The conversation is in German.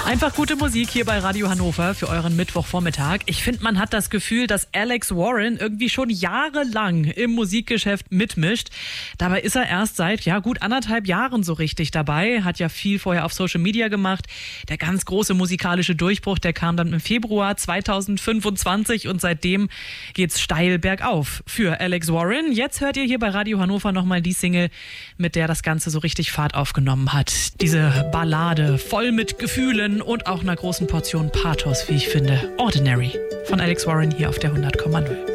Einfach gute Musik hier bei Radio Hannover für euren Mittwochvormittag. Ich finde, man hat das Gefühl, dass Alex Warren irgendwie schon jahrelang im Musikgeschäft mitmischt. Dabei ist er erst seit gut 1,5 Jahren so richtig dabei. Hat ja viel vorher auf Social Media gemacht. Der ganz große musikalische Durchbruch, der kam dann im Februar 2025 und seitdem geht's steil bergauf für Alex Warren. Jetzt hört ihr hier bei Radio Hannover nochmal die Single, mit der das Ganze so richtig Fahrt aufgenommen hat. Diese Ballade voll mit Gefühlen und auch einer großen Portion Pathos, wie ich finde. Ordinary von Alex Warren hier auf der 100,0.